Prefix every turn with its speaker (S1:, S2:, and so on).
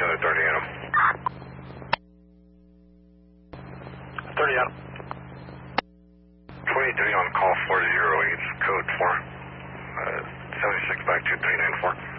S1: 30 Adam.
S2: 30 Adam.
S1: 23 on call 408, code 4. 76 back to 394.